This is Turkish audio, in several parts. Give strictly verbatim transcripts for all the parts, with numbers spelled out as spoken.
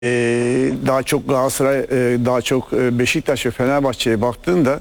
Ee, daha çok Galatasaray, e, daha çok e, Beşiktaş ve Fenerbahçe'ye baktığında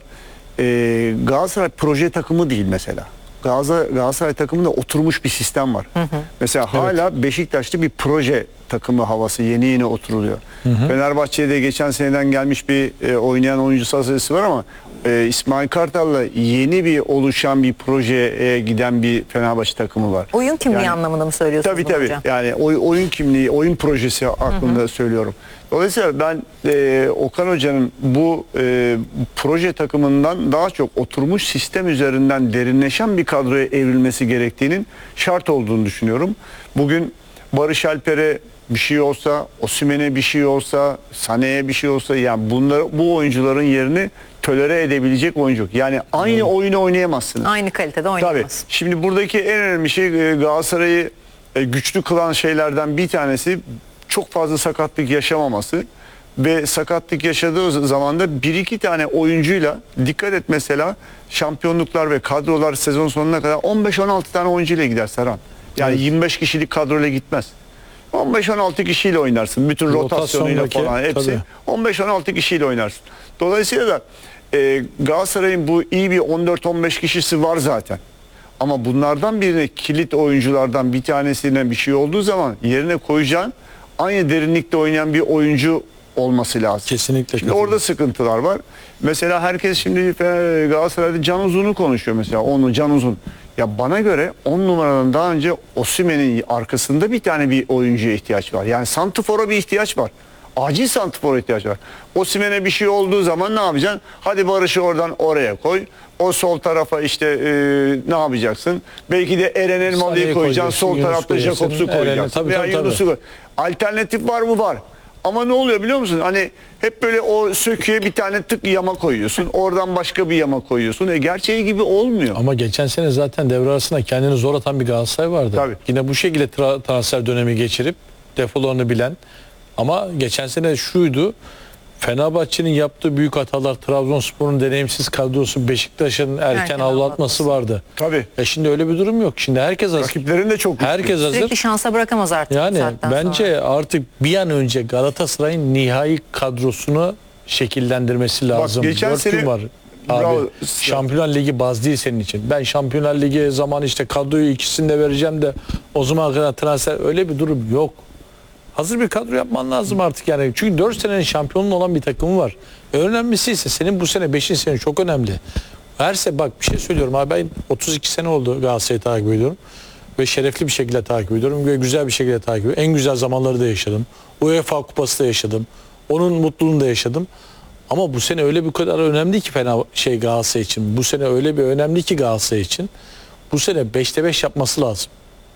e, Galatasaray proje takımı değil mesela. Galatasaray, Galatasaray takımında oturmuş bir sistem var. Hı hı. Mesela evet. Hala Beşiktaş'ta bir proje takımı havası yeni yeni oturuluyor. Hı hı. Fenerbahçe'de geçen seneden gelmiş bir e, oynayan oyuncu sayısı var ama e, İsmail Kartal'la yeni bir oluşan bir projeye giden bir Fenerbahçe takımı var. Oyun kimliği yani, anlamında mı söylüyorsunuz tabii, tabii. hocam? Yani oy, oyun kimliği, oyun projesi aklında hı hı. söylüyorum. Dolayısıyla ben e, Okan Hoca'nın bu e, proje takımından daha çok oturmuş sistem üzerinden derinleşen bir kadroya evrilmesi gerektiğinin şart olduğunu düşünüyorum. Bugün Barış Alper'e bir şey olsa, Osimhen'e bir şey olsa, Sané'ye bir şey olsa, yani bunlar, bu oyuncuların yerini tolere edebilecek oyuncu. Yani aynı hmm. oyunu oynayamazsınız. Aynı kalitede oynayamaz. Tabii. Şimdi buradaki en önemli şey Galatasaray'ı güçlü kılan şeylerden bir tanesi çok fazla sakatlık yaşamaması ve sakatlık yaşadığı zaman da bir iki tane oyuncuyla, dikkat et mesela, şampiyonluklar ve kadrolar sezon sonuna kadar on beş on altı tane oyuncuyla gider Serhan. Yani evet. yirmi beş kişilik kadroyla gitmez. on beş on altı kişiyle oynarsın. Bütün rotasyonuyla falan hepsi. Tabii. on beş on altı kişiyle oynarsın. Dolayısıyla da e, Galatasaray'ın bu iyi bir on dört on beş kişisi var zaten. Ama bunlardan birine, kilit oyunculardan bir tanesine bir şey olduğu zaman yerine koyacağın aynı derinlikte oynayan bir oyuncu olması lazım. Kesinlikle. Şimdi orada sıkıntılar var. Mesela herkes şimdi Galatasaray'da Can Uzun'u konuşuyor mesela. Onu Can Uzun. Ya bana göre on numaradan daha önce Osimhen'in arkasında bir tane bir oyuncuya ihtiyaç var. Yani santrfora bir ihtiyaç var. Acil santrfora ihtiyaç var. Osimhen'e bir şey olduğu zaman ne yapacaksın? Hadi Barış'ı oradan oraya koy. O sol tarafa işte e, ne yapacaksın? Belki de Eren Elmalı'yı koyacaksın. Sol Yunus tarafta Jakobs'u koyacaksın. Veya Yunus'u koy. Alternatif var mı? Var. Ama ne oluyor biliyor musun? Hani hep böyle o söküye bir tane tık yama koyuyorsun. Oradan başka bir yama koyuyorsun. E gerçeği gibi olmuyor. Ama geçen sene zaten devre arasında kendini zor atan bir Galatasaray vardı. Tabii. Yine bu şekilde tra transfer dönemi geçirip defolarını bilen. Ama geçen sene şuydu. Fenerbahçe'nin yaptığı büyük hatalar, Trabzonspor'un deneyimsiz kadrosu, Beşiktaş'ın erken, erken avlatması vardı. Tabii. Ya şimdi öyle bir durum yok. Şimdi herkes hazır. Rakiplerin de çok güçlü. Herkes hazır. Sürekli şansa bırakamaz artık. Yani bence sonra. artık bir an önce Galatasaray'ın nihai kadrosunu şekillendirmesi lazım. Bak geçen Dört sene gün var. Abi, bravo. Şampiyonlar Ligi baz değil senin için. Ben Şampiyonlar Ligi zaman işte kadroyu ikisini de vereceğim de o zaman kadar transfer, öyle bir durum yok. Hazır bir kadro yapman lazım artık yani. Çünkü dört senenin şampiyonluğu olan bir takımı var. Önemlisi ise senin bu sene beşinci sene çok önemli. Her sene bak bir şey söylüyorum abi, ben otuz iki sene oldu Galatasaray'ı takip ediyorum. Ve şerefli bir şekilde takip ediyorum. Ve güzel bir şekilde takip ediyorum. En güzel zamanları da yaşadım. UEFA Kupası da yaşadım. Onun mutluluğunu da yaşadım. Ama bu sene öyle bir kadar önemli ki fena şey Galatasaray için. Bu sene öyle bir önemli ki Galatasaray için. Bu sene beşte beş yapması lazım.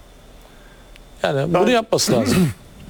Yani ben... bunu yapması lazım.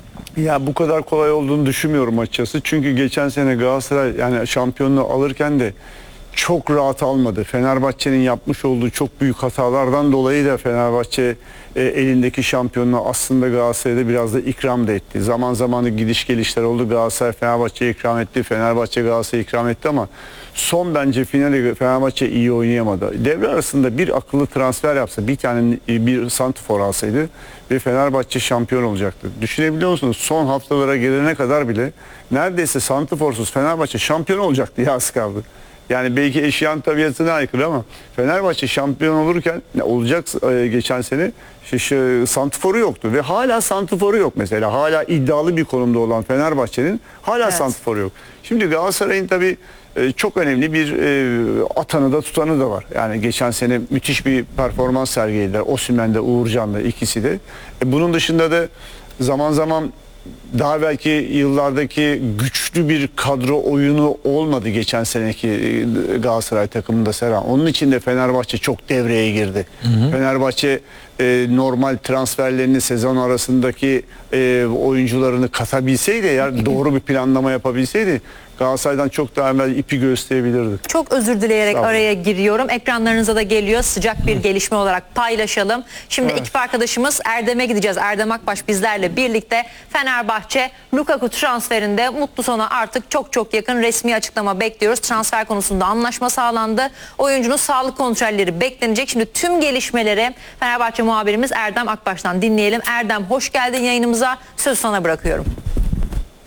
Ya bu kadar kolay olduğunu düşünmüyorum açıkçası. Çünkü geçen sene Galatasaray yani şampiyonluğu alırken de çok rahat almadı. Fenerbahçe'nin yapmış olduğu çok büyük hatalardan dolayı da Fenerbahçe e, elindeki şampiyonluğu aslında Galatasaray'da biraz da ikram da etti. Zaman zaman gidiş gelişler oldu. Galatasaray Fenerbahçe'ye ikram etti. Fenerbahçe Galatasaray'a ikram etti ama son bence finali Fenerbahçe iyi oynayamadı. Devre arasında bir akıllı transfer yapsa, bir tane bir santrfor alsaydı ve Fenerbahçe şampiyon olacaktı. Düşünebiliyor musunuz? Son haftalara gelene kadar bile neredeyse santrforsuz Fenerbahçe şampiyon olacaktı ya, az kaldı. Yani belki eşyanın tabiatına aykırı ama Fenerbahçe şampiyon olurken ne olacak, e, geçen sene şey, santrforu yoktu ve hala santrforu yok mesela. Hala iddialı bir konumda olan Fenerbahçe'nin hala evet. santrforu yok. Şimdi Galatasaray'ın tabii e, çok önemli bir e, atanı da tutanı da var. Yani geçen sene müthiş bir performans sergilediler. Osimhen'de, Uğurcan'da ikisi de. E, bunun dışında da zaman zaman daha belki yıllardaki güçlü bir kadro oyunu olmadı geçen seneki Galatasaray takımında Serhan. Onun için de Fenerbahçe çok devreye girdi. Hı hı. Fenerbahçe e, normal transferlerini, sezon arasındaki e, oyuncularını katabilseydi, eğer doğru bir planlama yapabilseydi Galatasaray'dan çok daha evvel ipi gösterebilirdi. Çok özür dileyerek araya giriyorum. Ekranlarınıza da geliyor. Sıcak bir gelişme olarak paylaşalım. Şimdi evet. ekip arkadaşımız Erdem'e gideceğiz. Erdem Akbaş bizlerle birlikte. Fenerbahçe Lukaku transferinde mutlu sona artık çok çok yakın, resmi açıklama bekliyoruz. Transfer konusunda anlaşma sağlandı. Oyuncunun sağlık kontrolleri beklenecek. Şimdi tüm gelişmeleri Fenerbahçe muhabirimiz Erdem Akbaş'tan dinleyelim. Erdem, hoş geldin yayınımıza. Sözü sana bırakıyorum.